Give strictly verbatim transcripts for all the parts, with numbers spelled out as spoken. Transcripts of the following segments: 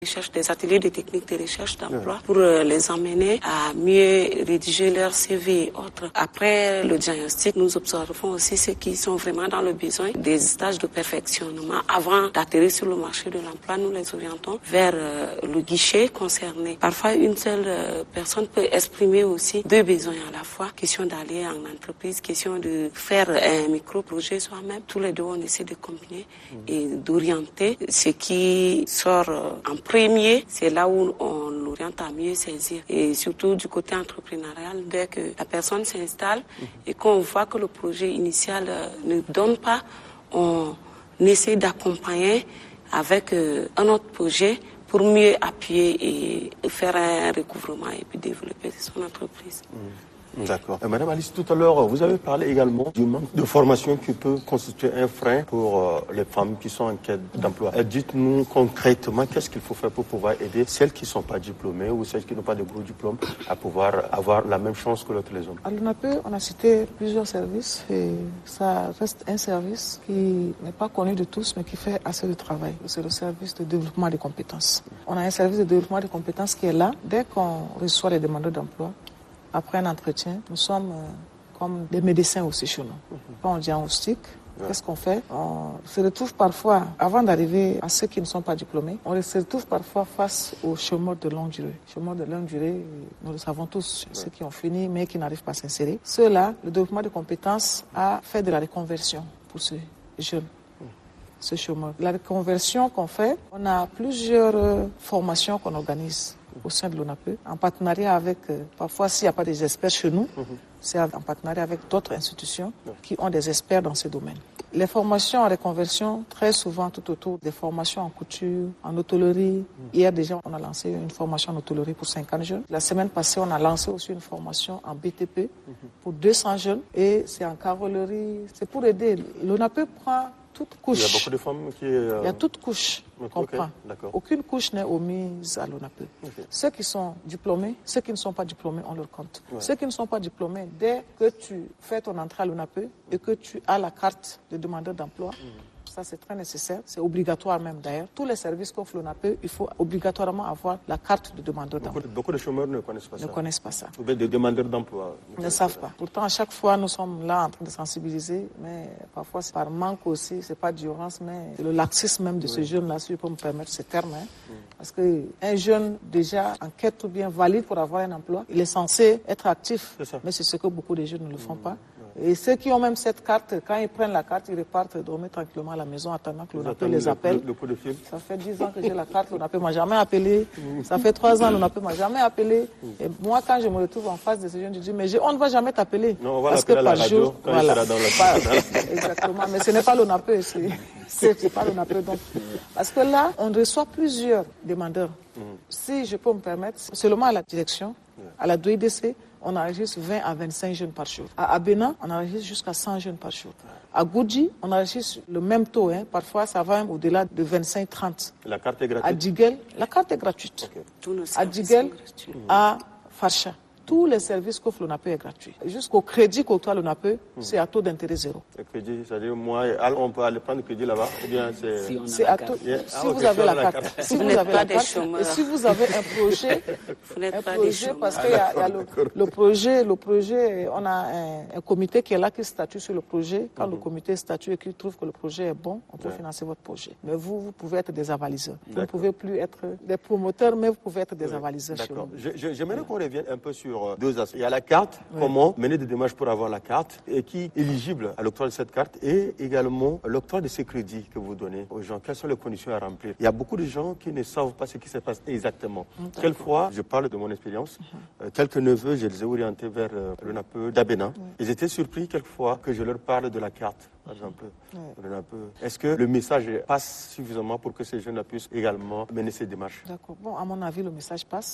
recherche, des ateliers de techniques de recherche d'emploi pour euh, les emmener à mieux rédiger leur C V et autres. Après le diagnostic, nous observons aussi ceux qui sont vraiment dans le besoin des stages de perfectionnement. Avant d'atterrir sur le marché de l'emploi, nous les orientons vers euh, le guichet concerné. Parfois, une seule euh, personne peut exprimer aussi deux besoins à la fois. Question d'aller en entreprise, question de faire un micro-projet soi-même. Tous les deux, on essaie de combiner et d'orienter ce qui sort euh, en premier, c'est là où on l'oriente à mieux saisir. Et surtout du côté entrepreneurial, dès que la personne s'installe mmh. et qu'on voit que le projet initial euh, ne donne pas, on essaie d'accompagner avec euh, un autre projet pour mieux appuyer et faire un recouvrement et puis développer son entreprise. Mmh. D'accord. Euh, Madame Alice, tout à l'heure, vous avez parlé également du manque de formation qui peut constituer un frein pour euh, les femmes qui sont en quête d'emploi. Euh, dites-nous concrètement qu'est-ce qu'il faut faire pour pouvoir aider celles qui ne sont pas diplômées ou celles qui n'ont pas de gros diplômes à pouvoir avoir la même chance que l'autre les hommes. À l'O N A P E, on a cité plusieurs services et ça reste un service qui n'est pas connu de tous mais qui fait assez de travail. C'est le service de développement des compétences. On a un service de développement des compétences qui est là. Dès qu'on reçoit les demandeurs d'emploi, après un entretien, nous sommes euh, comme des médecins aussi chez nous. Mm-hmm. Quand on diagnostique, ouais. Qu'est-ce qu'on fait? On se retrouve parfois, avant d'arriver à ceux qui ne sont pas diplômés, on se retrouve parfois face aux chômeurs de longue durée. Chômeurs de longue durée, nous le savons tous, ouais. Ceux qui ont fini mais qui n'arrivent pas à s'insérer. Ceux-là, le développement de compétences a fait de la reconversion pour ces jeunes. Ce chômeur. La reconversion qu'on fait, on a plusieurs euh, formations qu'on organise au sein de l'O N A P E, en partenariat avec, euh, parfois s'il n'y a pas des experts chez nous, mm-hmm. c'est en partenariat avec d'autres institutions mm-hmm. qui ont des experts dans ce domaine. Les formations en reconversion, très souvent tout autour des formations en couture, en hôtellerie. Mm-hmm. Hier déjà, on a lancé une formation en hôtellerie pour cinquante jeunes. La semaine passée, on a lancé aussi une formation en B T P mm-hmm. pour deux cents jeunes. Et c'est en carrellerie, c'est pour aider. L'O N A P E prend toute couche. Il y a beaucoup de femmes qui... Euh... Il y a toute couche qu'on okay, prend. Aucune couche n'est omise à l'O N A P E. Okay. Ceux qui sont diplômés, ceux qui ne sont pas diplômés, on leur compte. Ouais. Ceux qui ne sont pas diplômés, dès que tu fais ton entrée à l'O N A P E et que tu as la carte de demandeur d'emploi, mmh. ça c'est très nécessaire, c'est obligatoire même d'ailleurs. Tous les services qu'offre l'O N A P E, il faut obligatoirement avoir la carte de demandeur d'emploi. Beaucoup, beaucoup de chômeurs ne connaissent pas ne ça. Ne connaissent pas ça. Ou bien des demandeurs d'emploi. Ne savent pas. Pourtant, à chaque fois, nous sommes là en train de sensibiliser, mais parfois c'est par manque aussi, c'est pas d'urgence, mais c'est le laxisme même de oui. ce jeune-là, si je peux me permettre ce terme. Hein. Oui. Parce qu'un jeune déjà en quête ou bien valide pour avoir un emploi, il est censé être actif, c'est mais c'est ce que beaucoup de jeunes ne le font mmh. pas. Et ceux qui ont même cette carte, quand ils prennent la carte, ils repartent dormir tranquillement à la maison, attendant que l'O N A P E les appelle. Le, le, le de ça fait dix ans que j'ai la carte, l'O N A P E m'a jamais appelé. Ça fait trois ans, l'O N A P E m'a jamais appelé. Et moi, quand je me retrouve en face de ces jeunes, je dis, mais je, on ne va jamais t'appeler. Non, on va l'appeler à la radio jour, quand voilà. il sera dans la pas, exactement, mais ce n'est pas l'O N A P E, c'est, c'est pas l'O N A P E. Donc, parce que là, on reçoit plusieurs demandeurs. Mm. Si je peux me permettre, seulement à la direction, à la D O I D C, on enregistre vingt à vingt-cinq jeunes par jour. À Abena, on enregistre jusqu'à cent jeunes par jour. À Goudji, on enregistre le même taux. Hein. Parfois, ça va même au-delà de vingt-cinq à trente. La carte est gratuite? À Djiguel, la carte est gratuite. Okay. À Djiguel, à Farsha. Tous les services qu'offre l'O N A P E est gratuit. Jusqu'au crédit qu'octroie l'O N A P E, mmh. c'est à taux d'intérêt zéro. Le crédit, c'est-à-dire, moi, on peut aller prendre le crédit là-bas ou bien c'est... Si, c'est à taux... yeah. si ah, okay, vous avez la carte. carte. Si vous, vous avez la carte, et si vous avez un projet, un projet parce qu'il y a, y a le, le projet, le projet, on a un, un comité qui est là qui statue sur le projet. Quand mmh. le comité statue et qu'il trouve que le projet est bon, on peut ouais. financer votre projet. Mais vous, vous pouvez être des avaliseurs. D'accord. Vous ne pouvez plus être des promoteurs, mais vous pouvez être des ouais. avaliseurs. D'accord. J'aimerais ouais. qu'on revienne un peu sur deux aspects. Il y a la carte, oui. comment mener des démarches pour avoir la carte et qui est éligible à l'octroi de cette carte et également l'octroi de ces crédits que vous donnez aux gens. Quelles sont les conditions à remplir? Il y a beaucoup de gens qui ne savent pas ce qui se passe exactement. D'accord. Quelquefois, je parle de mon expérience, uh-huh. euh, quelques neveux, je les ai orientés vers euh, l'O N A P E d'Abena. Oui. Ils étaient surpris quelquefois que je leur parle de la carte, par exemple. Oui. l'O N A P E. Est-ce que le message passe suffisamment pour que ces jeunes puissent également mener ces démarches? D'accord. Bon, à mon avis, le message passe.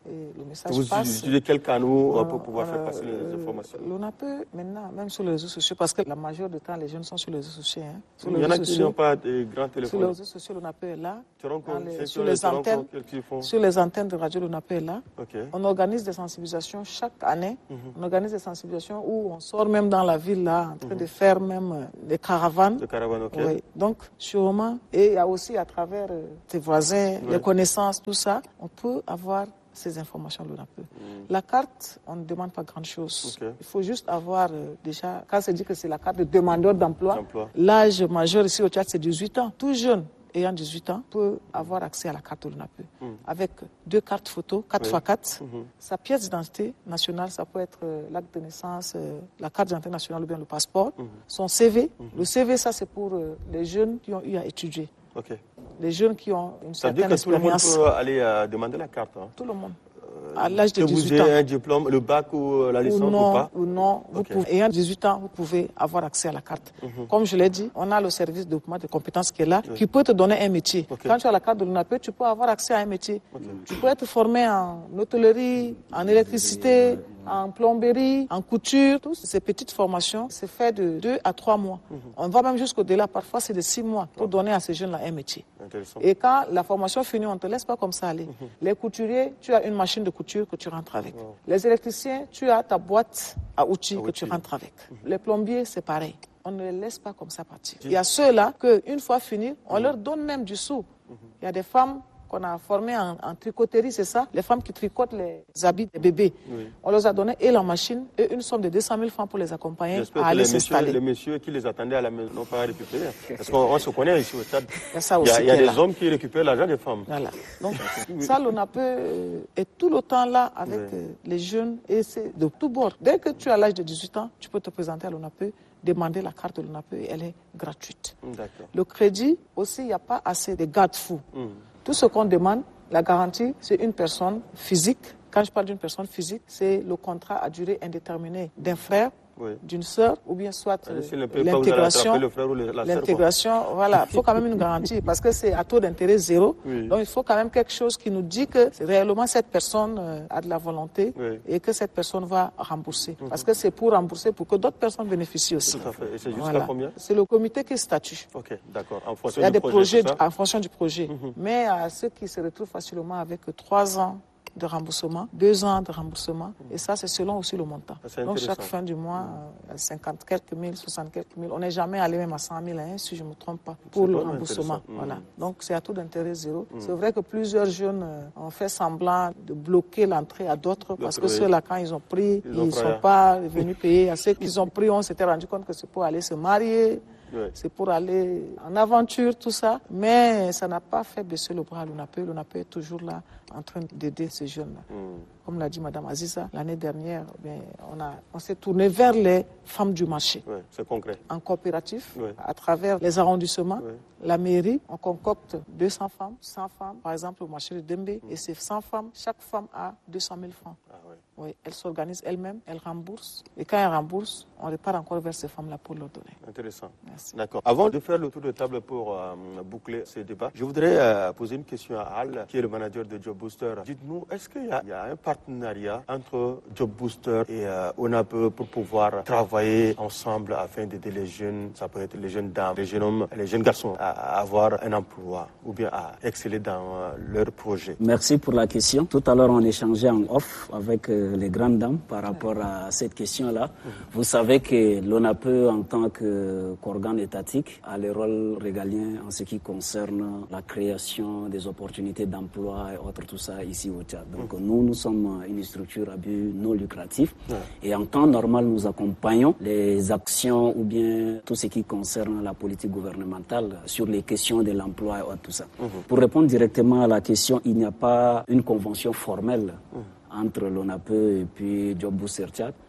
et le message vous passe. Vous utilisez quel canal pour on, pouvoir on, faire passer euh, les informations? L'ONAPE, maintenant, même sur les réseaux sociaux, parce que la majorité du temps, les jeunes sont sur les réseaux sociaux. Hein. Sur Il y en a qui n'ont pas de grands téléphones. Sur les réseaux sociaux, l'ONAPE est là. Les, sur, les antennes, sur les antennes de radio, l'ONAPE est là. Okay. On organise des sensibilisations chaque année. Mm-hmm. On organise des sensibilisations où on sort même dans la ville, là, en train mm-hmm. de faire même des caravanes. Des caravanes, ok. Oui. Donc, sûrement, et il y a aussi à travers euh, tes voisins, oui. les connaissances, tout ça, on peut avoir ces informations de l'ONAPE. Mm. La carte, on ne demande pas grand-chose. Okay. Il faut juste avoir euh, déjà, quand c'est dit que c'est la carte de demandeur d'emploi, l'âge majeur ici au Tchad, c'est dix-huit ans. Tout jeune ayant dix-huit ans peut avoir accès à la carte de l'ONAPE. Mm. Avec deux cartes photos, quatre fois quatre, oui. mm-hmm. sa pièce d'identité nationale, ça peut être euh, l'acte de naissance, euh, la carte d'identité nationale ou bien le passeport, mm-hmm. son C V. Mm-hmm. Le C V, ça c'est pour euh, les jeunes qui ont eu à étudier. Okay. Les jeunes qui ont une ça certaine expérience. Ça veut dire que tout le monde peut aller euh, demander la carte. Hein. Tout le monde. À l'âge de que dix-huit vous ans. ayez un diplôme, le bac ou la licence ou, non, ou pas ou non, vous okay. pouvez, ayant dix-huit ans, vous pouvez avoir accès à la carte. Mm-hmm. Comme je l'ai dit, on a le service de développement de compétences qui est là, oui. qui peut te donner un métier. Okay. Quand tu as la carte de l'ONAPE, tu peux avoir accès à un métier. Okay. Tu peux être formé en hôtellerie, en électricité, en plomberie, en couture. Toutes ces petites formations, c'est fait de deux à trois mois. Mm-hmm. On va même jusqu'au-delà. Parfois, c'est de six mois pour oh. donner à ces jeunes-là un métier. Et quand la formation finit, on ne te laisse pas comme ça aller. Mm-hmm. Les couturiers, tu as une machine de couture que tu rentres avec. Oh. Les électriciens, tu as ta boîte à outils à que outils. tu rentres avec. Mm-hmm. Les plombiers, c'est pareil. On ne les laisse pas comme ça partir. Il y a ceux-là qu'une fois fini, on mm-hmm. leur donne même du sou. Mm-hmm. Il y a des femmes qu'on a formées en, en tricoterie, c'est ça, les femmes qui tricotent les habits des bébés. Oui. On leur a donné et la machine et une somme de deux cent mille francs pour les accompagner J'espère à aller les s'installer. Messieurs, les messieurs qui les attendaient à la maison n'ont pas récupéré. Parce qu'on se connaît ici au Tchad. Il y a, ça aussi il y a, il y a des là. hommes qui récupèrent l'argent des femmes. Voilà. Donc ça, l'ONAPE est tout le temps là avec oui. les jeunes et c'est de tout bord. Dès que tu as l'âge de dix-huit ans, tu peux te présenter à l'ONAPE, demander la carte de l'ONAPE et elle est gratuite. Le crédit aussi, il n'y a pas assez de garde-fous. Mm. Tout ce qu'on demande, la garantie, c'est une personne physique. Quand je parle d'une personne physique, c'est le contrat à durée indéterminée d'un frère, oui. d'une sœur, ou bien soit euh, l'intégration. L'intégration, voilà. Il faut quand même une garantie parce que c'est à taux d'intérêt zéro. Oui. Donc il faut quand même quelque chose qui nous dit que réellement cette personne euh, a de la volonté oui. et que cette personne va rembourser. Mm-hmm. Parce que c'est pour rembourser pour que d'autres personnes bénéficient aussi. Tout à fait. Et c'est jusqu'à voilà. combien? C'est le comité qui statue. Ok, d'accord. En fonction Il y a du des projet, projets en fonction du projet. Mm-hmm. Mais à ceux qui se retrouvent facilement avec trois ans de remboursement, deux ans de remboursement, mmh. et ça c'est selon aussi le montant. Ah, donc chaque fin du mois, mmh. euh, cinquante quelques mille, soixante quelques mille, on n'est jamais allé même à cent mille, hein, si je ne me trompe pas, pour le remboursement. Mmh. Voilà. Donc c'est à taux d'intérêt zéro. Mmh. C'est vrai que plusieurs jeunes euh, ont fait semblant de bloquer l'entrée à d'autres, parce que ceux-là, quand ils ont pris, ils ne sont pas venus payer. À ceux qui ont pris, on s'était rendu compte que c'est pour aller se marier. Oui. C'est pour aller en aventure, tout ça. Mais ça n'a pas fait baisser le bras à l'ONAPE. L'ONAPE est toujours là en train d'aider ces jeunes-là. Mm. Comme l'a dit Mme Aziza, l'année dernière, bien, on, a, on s'est tourné vers les femmes du marché. Oui, c'est concret. En coopératif, oui. à travers les arrondissements, oui. la mairie, on concocte deux cents femmes, cent femmes, par exemple au marché de Dembé. Mm. Et ces cent femmes, chaque femme a deux cent mille francs. Ah, oui. Oui, elles s'organisent elles-mêmes, elles remboursent. Et quand elles remboursent, on repart encore vers ces femmes-là pour leur donner. Intéressant. Merci. D'accord. Avant de faire le tour de table pour euh, boucler ce débat, je voudrais euh, poser une question à Al, qui est le manager de Job Booster. Dites-nous, est-ce qu'il y a, il y a un partenariat entre Job Booster et euh, ONAPE pour pouvoir travailler ensemble afin d'aider les jeunes, ça peut être les jeunes dames, les jeunes hommes, les jeunes garçons à, à avoir un emploi ou bien à exceller dans euh, leur projet? Merci pour la question. Tout à l'heure, on échangeait en off avec euh, les grandes dames par rapport à cette question-là. Mmh. Vous savez que l'ONAPE, en tant qu'organe étatique, a le rôle régalien en ce qui concerne la création des opportunités d'emploi et autres, tout ça ici au Tchad. Donc mmh. nous, nous sommes une structure à but non lucratif mmh. et en temps normal, nous accompagnons les actions ou bien tout ce qui concerne la politique gouvernementale sur les questions de l'emploi et autres, tout ça. Mmh. Pour répondre directement à la question, il n'y a pas une convention formelle mmh. entre l'ONAPE et puis Job Booster Tchad.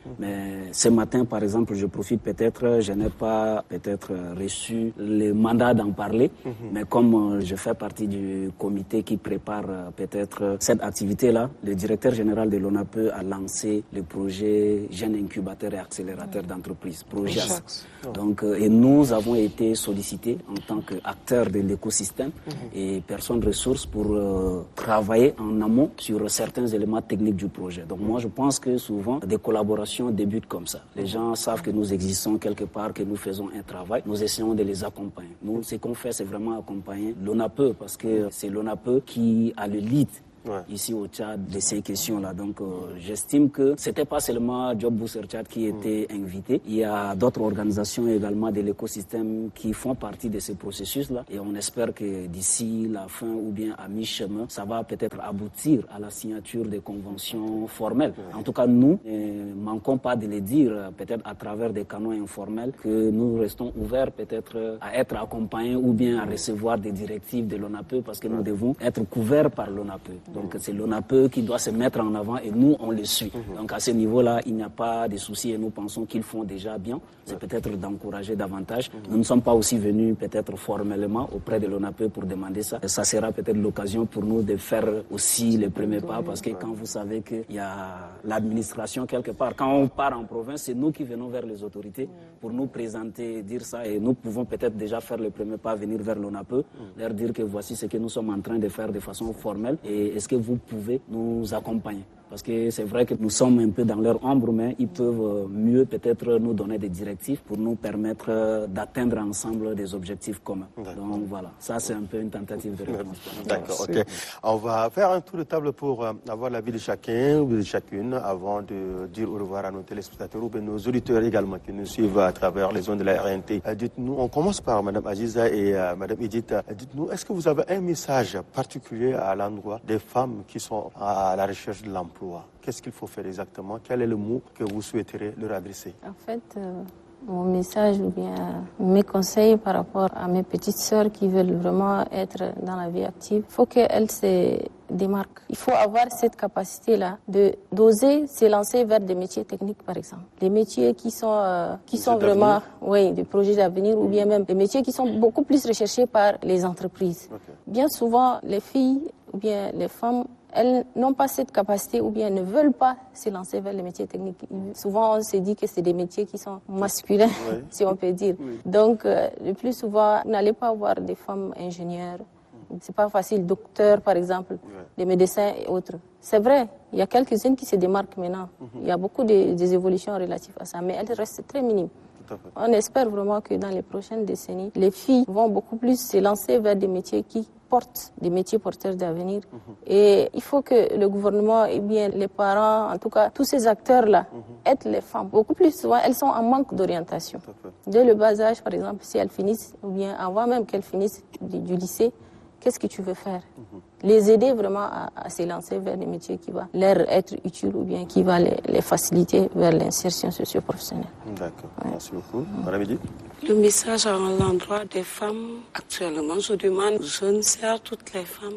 Mais ce matin, par exemple, je profite peut-être, je n'ai pas peut-être reçu le mandat d'en parler, mmh. mais comme je fais partie du comité qui prépare peut-être cette activité-là, le directeur général de l'ONAPE a lancé le projet Jeunes Incubateurs et Accélérateurs mmh. d'entreprise, projet A S. Donc, et nous avons été sollicités en tant qu'acteurs de l'écosystème mmh. et personnes ressources pour euh, travailler en amont sur certains éléments techniques du projet. Donc moi, je pense que souvent, des collaborations débutent comme ça. Les gens savent que nous existons quelque part, que nous faisons un travail. Nous essayons de les accompagner. Nous, ce qu'on fait, c'est vraiment accompagner l'ONAPE parce que c'est l'ONAPE qui a le lead. Ouais. Ici au Tchad de ces questions-là. Donc euh, j'estime que c'était pas seulement Job Booster Tchad qui était mmh. invité. Il y a d'autres organisations également de l'écosystème qui font partie de ce processus-là. Et on espère que d'ici la fin ou bien à mi-chemin, ça va peut-être aboutir à la signature des conventions formelles. Ouais. En tout cas, nous ne manquons pas de le dire, peut-être à travers des canaux informels, que nous restons ouverts peut-être à être accompagnés ou bien à recevoir des directives de l'ONAPE parce que ouais. nous devons être couverts par l'ONAPE. Donc c'est l'ONAPE qui doit se mettre en avant et nous, on le suit. Mmh. Donc à ce niveau-là, il n'y a pas de souci et nous pensons qu'ils font déjà bien. C'est ouais. peut-être d'encourager davantage. Mmh. Nous ne sommes pas aussi venus peut-être formellement auprès de l'ONAPE pour demander ça. Et ça sera peut-être l'occasion pour nous de faire aussi les premiers pas parce que ouais. quand vous savez qu'il y a l'administration quelque part, quand on part en province, c'est nous qui venons vers les autorités mmh. pour nous présenter, dire ça et nous pouvons peut-être déjà faire le premier pas, venir vers l'ONAPE, mmh. leur dire que voici ce que nous sommes en train de faire de façon formelle et est-ce que vous pouvez nous accompagner? Parce que c'est vrai que nous sommes un peu dans leur ombre, mais ils peuvent mieux peut-être nous donner des directives pour nous permettre d'atteindre ensemble des objectifs communs. Donc voilà, ça c'est un peu une tentative de réponse. D'accord, ok. On va faire un tour de table pour avoir l'avis de chacun ou de chacune avant de dire au revoir à nos téléspectateurs ou bien nos auditeurs également qui nous suivent à travers les zones de la R N T. Dites-nous, on commence par Mme Aziza et euh, Mme Edith. Dites-nous, est-ce que vous avez un message particulier à l'endroit des femmes qui sont à la recherche de l'emploi? Qu'est-ce qu'il faut faire exactement? Quel est le mot que vous souhaiterez leur adresser? En fait, euh, mon message ou bien mes conseils par rapport à mes petites sœurs qui veulent vraiment être dans la vie active, il faut qu'elles se démarquent. Il faut avoir cette capacité-là de d'oser se lancer vers des métiers techniques, par exemple. Des métiers qui sont euh, qui sont vraiment, oui, des projets d'avenir ou bien même des métiers qui sont beaucoup plus recherchés par les entreprises. Okay. Bien souvent, les filles ou bien les femmes, elles n'ont pas cette capacité ou bien ne veulent pas se lancer vers les métiers techniques. Souvent, on se dit que c'est des métiers qui sont masculins, oui. si on peut dire. Oui. Donc, euh, le plus souvent, vous n'allez pas voir des femmes ingénieures. C'est pas facile, docteurs par exemple, oui. des médecins et autres. C'est vrai, il y a quelques-unes qui se démarquent maintenant. Mm-hmm. Il y a beaucoup de, des évolutions relatives à ça, mais elles restent très minimes. On espère vraiment que dans les prochaines décennies, les filles vont beaucoup plus se lancer vers des métiers qui portent, des métiers porteurs d'avenir. Mm-hmm. Et il faut que le gouvernement et bien les parents, en tout cas tous ces acteurs-là, mm-hmm. aident les femmes. Beaucoup plus souvent, elles sont en manque d'orientation. Dès le bas âge, par exemple, si elles finissent, ou bien avant même qu'elles finissent du, du lycée, qu'est-ce que tu veux faire? Mm-hmm. Les aider vraiment à, à se lancer vers des métiers qui vont leur être utiles ou bien qui vont les, les faciliter vers l'insertion socio-professionnelle. D'accord, ouais. Merci beaucoup. Madame Edith? Le message à l'endroit des femmes, actuellement, je demande aux jeunes sœurs, toutes les femmes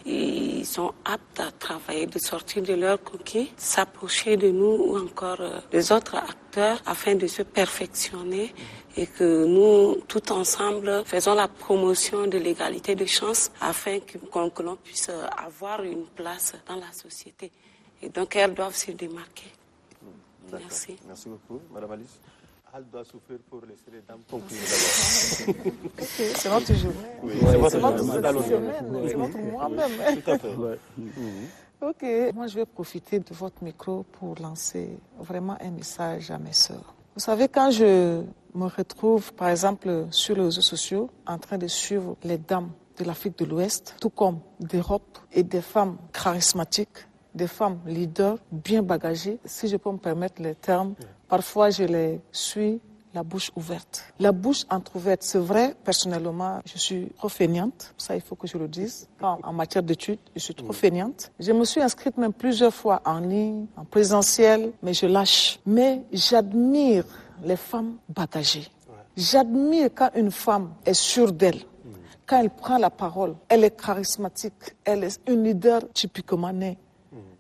qui sont aptes à travailler, de sortir de leur coquille, s'approcher de nous ou encore des autres acteurs afin de se perfectionner et que nous, tout ensemble, faisons la promotion de l'égalité de chance afin que, que l'on puisse avoir une place dans la société. Et donc, elles doivent se démarquer. D'accord. Merci. Merci beaucoup. Madame Alice? Elle doit souffrir pour laisser les dames conclure d'abord. Okay, c'est notre journée. Oui, oui, c'est votre semaine, c'est notre moi-même. Tout à fait. Ouais. Mm-hmm. Ok, moi je vais profiter de votre micro pour lancer vraiment un message à mes sœurs. Vous savez, quand je me retrouve, par exemple, sur les réseaux sociaux, en train de suivre les dames de l'Afrique de l'Ouest, tout comme d'Europe, et des femmes charismatiques, des femmes leaders bien bagagées, si je peux me permettre les termes, parfois je les suis la bouche ouverte. La bouche entrouverte, c'est vrai, personnellement, je suis trop fainéante, ça il faut que je le dise. En, en matière d'études, je suis trop fainéante. Je me suis inscrite même plusieurs fois en ligne, en présentiel, mais je lâche. Mais j'admire les femmes bagagées. J'admire quand une femme est sûre d'elle. Quand elle prend la parole, elle est charismatique, elle est une leader typiquement née.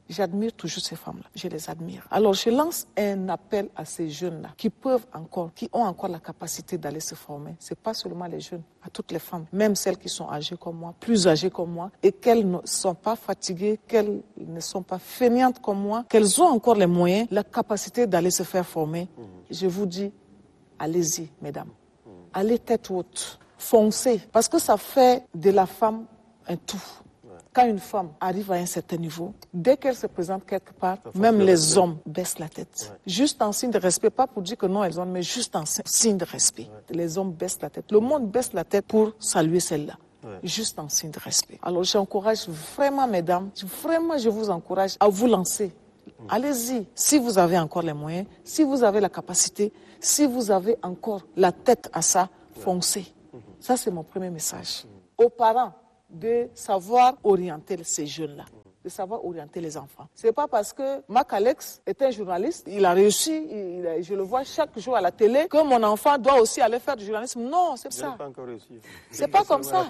J'admire toujours ces femmes-là, je les admire. Alors je lance un appel à ces jeunes-là qui peuvent encore, qui ont encore la capacité d'aller se former. C'est pas seulement les jeunes, à toutes les femmes, même celles qui sont âgées comme moi, plus âgées comme moi, et qu'elles ne sont pas fatiguées, qu'elles ne sont pas fainéantes comme moi, qu'elles ont encore les moyens, la capacité d'aller se faire former. Mmh. Je vous dis, allez-y, mesdames. Mmh. Allez tête haute, foncez, parce que ça fait de la femme un tout. Quand une femme arrive à un certain niveau, dès qu'elle se présente quelque part, même les respect. hommes baissent la tête. Ouais. Juste en signe de respect, pas pour dire que non, elles ont, mais juste en signe de respect. Ouais. Les hommes baissent la tête. Le monde baisse la tête pour saluer celle-là. Ouais. Juste en signe de respect. Alors j'encourage vraiment, mesdames, vraiment je vous encourage à vous lancer. Mmh. Allez-y, si vous avez encore les moyens, si vous avez la capacité, si vous avez encore la tête à ça, ouais. foncez. Mmh. Ça, c'est mon premier message. Mmh. Aux parents, de savoir orienter ces jeunes-là, de savoir orienter les enfants. C'est pas parce que Mac Alex est un journaliste, il a réussi, il a, je le vois chaque jour à la télé, que mon enfant doit aussi aller faire du journalisme. Non, c'est ça. Je n'ai pas encore réussi. C'est pas comme ça.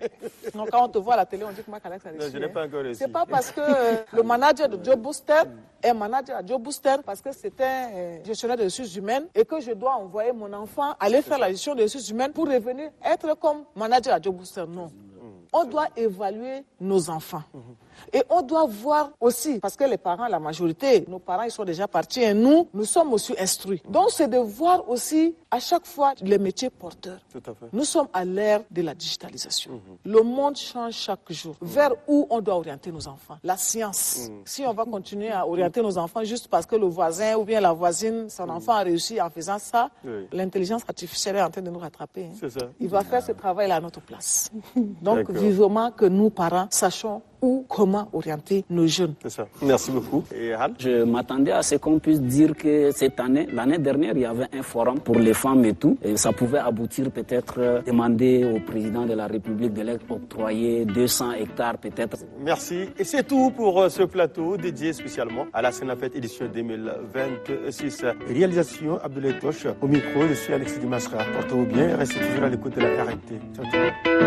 Donc quand on te voit à la télé, on dit que Mac Alex a réussi. Non, je n'ai pas encore réussi. C'est pas parce que euh, le manager de Job Booster est manager à Job Booster parce que c'est un euh, gestionnaire de ressources humaines et que je dois envoyer mon enfant aller faire la gestion des ressources humaines pour revenir être comme manager à Job Booster. Non. On doit évaluer nos enfants. Mmh. Et on doit voir aussi, parce que les parents, la majorité, nos parents, ils sont déjà partis et nous, nous sommes aussi instruits. Mmh. Donc, c'est de voir aussi, à chaque fois, les métiers porteurs. Tout à fait. Nous sommes à l'ère de la digitalisation. Mmh. Le monde change chaque jour. Mmh. Vers où on doit orienter nos enfants? La science. Mmh. Si on va continuer à orienter nos enfants juste parce que le voisin ou bien la voisine, son mmh. enfant a réussi en faisant ça, oui. l'intelligence artificielle est en train de nous rattraper. Hein. C'est ça. Il va faire ce travail-là à notre place. Donc, vivement que nous, parents, sachons où, comment orienter nos jeunes. C'est ça. Merci beaucoup. Et Hal? Je m'attendais à ce qu'on puisse dire que cette année, l'année dernière, il y avait un forum pour les femmes et tout. Et ça pouvait aboutir peut-être demander au président de la République de l'octroyer deux cents hectares peut-être. Merci. Et c'est tout pour ce plateau dédié spécialement à la Senafed édition deux mille vingt-six. Réalisation Abdoulaye Toche. Au micro, je suis Alexis Dimasra. Portez-vous bien et restez toujours à l'écoute de la R N T. Ciao, ciao.